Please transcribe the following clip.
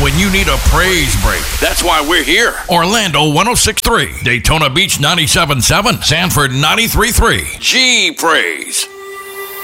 when you need a praise break. That's why we're here. Orlando 106.3, Daytona Beach 97.7, Sanford 93.3. G Praise.